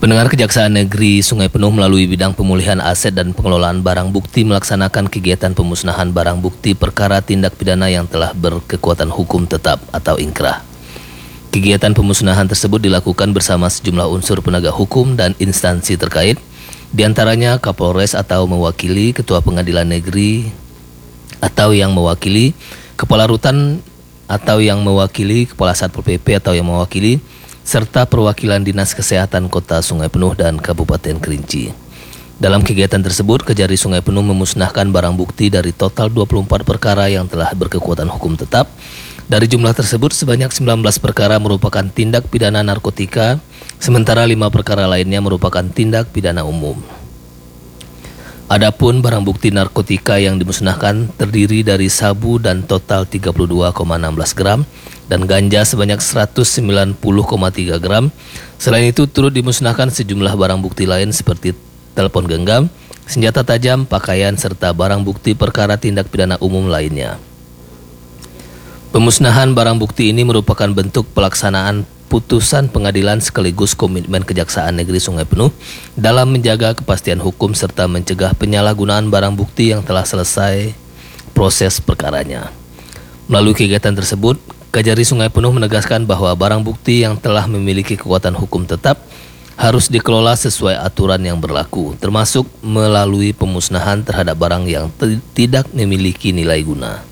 Pendengar, Kejaksaan Negeri Sungai Penuh melalui bidang pemulihan aset dan pengelolaan barang bukti melaksanakan kegiatan pemusnahan barang bukti perkara tindak pidana yang telah berkekuatan hukum tetap atau inkrah. Kegiatan pemusnahan tersebut dilakukan bersama sejumlah unsur penegak hukum dan instansi terkait, diantaranya Kapolres atau mewakili Ketua Pengadilan Negeri atau yang mewakili Kepala Rutan atau yang mewakili Kepala Satpol PP atau yang mewakili serta perwakilan Dinas Kesehatan Kota Sungai Penuh dan Kabupaten Kerinci. Dalam kegiatan tersebut, Kejari Sungai Penuh memusnahkan barang bukti dari total 24 perkara yang telah berkekuatan hukum tetap. Dari jumlah tersebut, sebanyak 19 perkara merupakan tindak pidana narkotika, sementara 5 perkara lainnya merupakan tindak pidana umum. Adapun barang bukti narkotika yang dimusnahkan terdiri dari sabu dan total 32,16 gram dan ganja sebanyak 190,3 gram. Selain itu turut dimusnahkan sejumlah barang bukti lain seperti telepon genggam, senjata tajam, pakaian serta barang bukti perkara tindak pidana umum lainnya. Pemusnahan barang bukti ini merupakan bentuk pelaksanaan putusan pengadilan sekaligus komitmen Kejaksaan Negeri Sungai Penuh dalam menjaga kepastian hukum serta mencegah penyalahgunaan barang bukti yang telah selesai proses perkaranya. Melalui kegiatan tersebut, Kejari Sungai Penuh menegaskan bahwa barang bukti yang telah memiliki kekuatan hukum tetap harus dikelola sesuai aturan yang berlaku, termasuk melalui pemusnahan terhadap barang yang tidak memiliki nilai guna.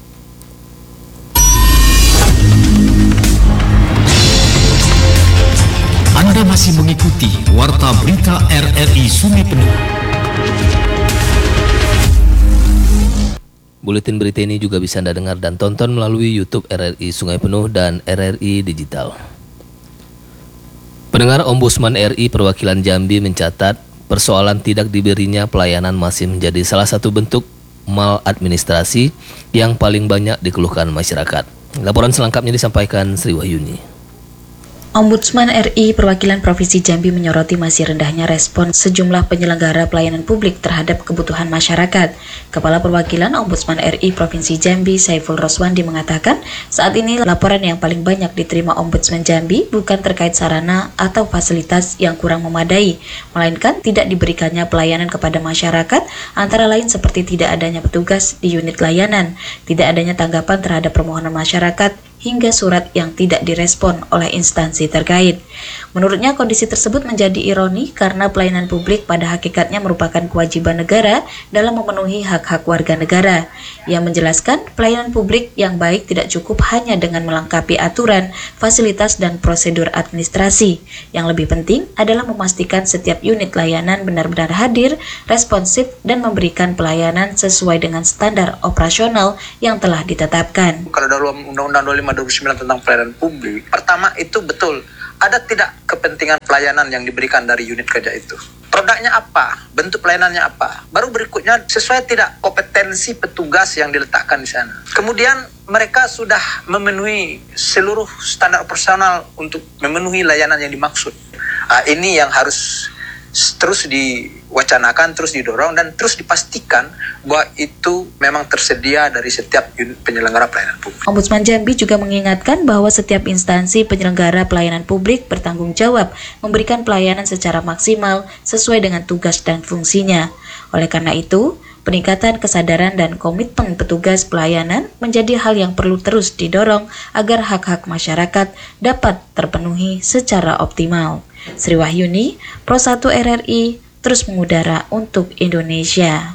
Anda masih mengikuti Warta Berita RRI Sungai Penuh. Buletin berita ini juga bisa Anda dengar dan tonton melalui YouTube RRI Sungai Penuh dan RRI Digital. Pendengar, Ombudsman RI Perwakilan Jambi mencatat persoalan tidak diberinya pelayanan masih menjadi salah satu bentuk maladministrasi yang paling banyak dikeluhkan masyarakat. Laporan selengkapnya disampaikan Sri Wahyuni. Ombudsman RI Perwakilan Provinsi Jambi menyoroti masih rendahnya respon sejumlah penyelenggara pelayanan publik terhadap kebutuhan masyarakat. Kepala Perwakilan Ombudsman RI Provinsi Jambi, Saiful Roswandi, mengatakan saat ini laporan yang paling banyak diterima Ombudsman Jambi bukan terkait sarana atau fasilitas yang kurang memadai, melainkan tidak diberikannya pelayanan kepada masyarakat, antara lain seperti tidak adanya petugas di unit layanan, tidak adanya tanggapan terhadap permohonan masyarakat, hingga surat yang tidak direspon oleh instansi terkait. Menurutnya, kondisi tersebut menjadi ironi karena pelayanan publik pada hakikatnya merupakan kewajiban negara dalam memenuhi hak-hak warga negara. Ia menjelaskan pelayanan publik yang baik tidak cukup hanya dengan melengkapi aturan, fasilitas, dan prosedur administrasi. Yang lebih penting adalah memastikan setiap unit layanan benar-benar hadir, responsif, dan memberikan pelayanan sesuai dengan standar operasional yang telah ditetapkan. Kalau dalam Undang-Undang 25/2009 tentang pelayanan publik, pertama itu betul, ada tidak kepentingan pelayanan yang diberikan dari unit kerja itu. Produknya apa? Bentuk pelayanannya apa? Baru berikutnya, sesuai tidak kompetensi petugas yang diletakkan di sana. Kemudian mereka sudah memenuhi seluruh standar operasional untuk memenuhi layanan yang dimaksud. Ini yang harus terus diwacanakan, terus didorong, dan terus dipastikan bahwa itu memang tersedia dari setiap unit penyelenggara pelayanan publik. Ombudsman Jambi juga mengingatkan bahwa setiap instansi penyelenggara pelayanan publik bertanggung jawab memberikan pelayanan secara maksimal sesuai dengan tugas dan fungsinya. Oleh karena itu, peningkatan kesadaran dan komitmen petugas pelayanan menjadi hal yang perlu terus didorong agar hak-hak masyarakat dapat terpenuhi secara optimal. Sri Wahyuni, Pro 1 RRI, terus mengudara untuk Indonesia.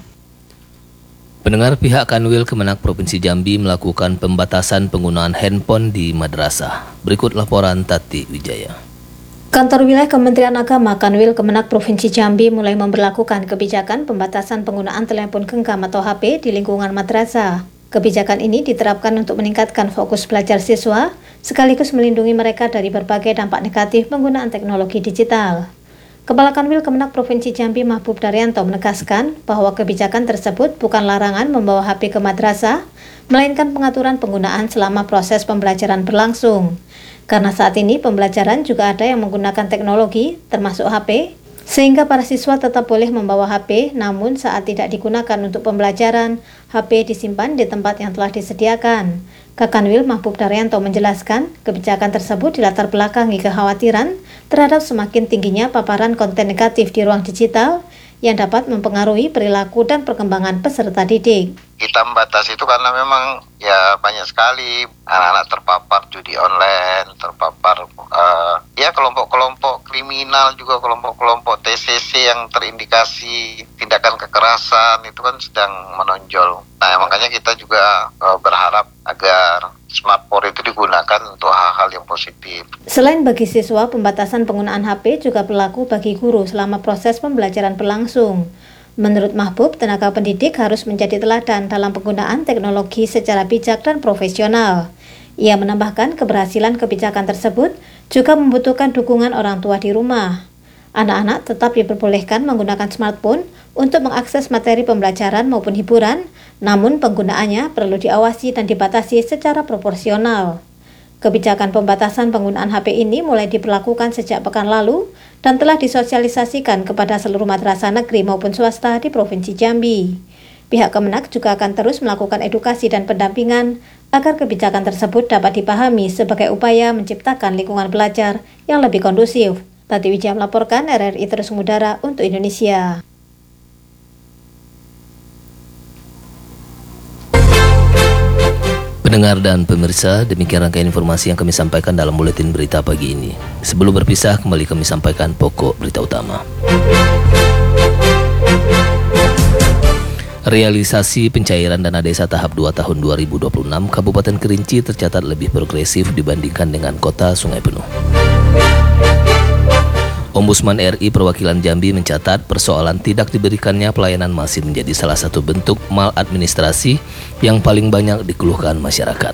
Pendengar, pihak Kanwil Kemenak Provinsi Jambi melakukan pembatasan penggunaan handphone di madrasah. Berikut laporan Tati Wijaya. Kantor Wilayah Kementerian Agama Kanwil Kemenak Provinsi Jambi mulai memberlakukan kebijakan pembatasan penggunaan telepon genggam atau HP di lingkungan madrasah. Kebijakan ini diterapkan untuk meningkatkan fokus belajar siswa, sekaligus melindungi mereka dari berbagai dampak negatif penggunaan teknologi digital. Kepala Kanwil Kemenak Provinsi Jambi Mahbub Daryanto menegaskan bahwa kebijakan tersebut bukan larangan membawa HP ke madrasah, melainkan pengaturan penggunaan selama proses pembelajaran berlangsung. Karena saat ini pembelajaran juga ada yang menggunakan teknologi, termasuk HP, sehingga para siswa tetap boleh membawa HP, namun saat tidak digunakan untuk pembelajaran, HP disimpan di tempat yang telah disediakan. Kakanwil Mahbub Daryanto menjelaskan, kebijakan tersebut dilatar belakangi kekhawatiran terhadap semakin tingginya paparan konten negatif di ruang digital yang dapat mempengaruhi perilaku dan perkembangan peserta didik. Kita membatasi itu karena memang ya banyak sekali anak-anak terpapar judi online, terpapar kelompok-kelompok kriminal, juga kelompok-kelompok TCC yang terindikasi tindakan kekerasan itu kan sedang menonjol. Nah, makanya kita juga berharap agar smartphone itu digunakan untuk hal-hal yang positif. Selain bagi siswa, pembatasan penggunaan HP juga berlaku bagi guru selama proses pembelajaran berlangsung. Menurut Mahbub, tenaga pendidik harus menjadi teladan dalam penggunaan teknologi secara bijak dan profesional. Ia menambahkan keberhasilan kebijakan tersebut juga membutuhkan dukungan orang tua di rumah. Anak-anak tetap diperbolehkan menggunakan smartphone untuk mengakses materi pembelajaran maupun hiburan, namun penggunaannya perlu diawasi dan dibatasi secara proporsional. Kebijakan pembatasan penggunaan HP ini mulai diberlakukan sejak pekan lalu dan telah disosialisasikan kepada seluruh madrasah negeri maupun swasta di Provinsi Jambi. Pihak Kemenak juga akan terus melakukan edukasi dan pendampingan agar kebijakan tersebut dapat dipahami sebagai upaya menciptakan lingkungan belajar yang lebih kondusif. Tati Wijaya melaporkan, RRI Terus Mengudara untuk Indonesia. Pendengar dan pemirsa, demikian rangkaian informasi yang kami sampaikan dalam buletin berita pagi ini. Sebelum berpisah, kembali kami sampaikan pokok berita utama. Realisasi pencairan dana desa tahap 2 tahun 2026, Kabupaten Kerinci tercatat lebih progresif dibandingkan dengan kota Sungai Penuh. Ombudsman RI Perwakilan Jambi mencatat persoalan tidak diberikannya pelayanan masih menjadi salah satu bentuk maladministrasi yang paling banyak dikeluhkan masyarakat.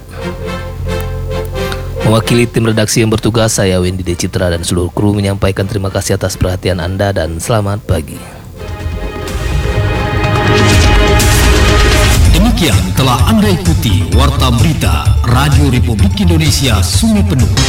Mewakili tim redaksi yang bertugas, saya Wendy D. Citra dan seluruh kru menyampaikan terima kasih atas perhatian Anda dan selamat pagi. Demikian telah Anda ikuti Warta Berita Radio Republik Indonesia Sungai Penuh.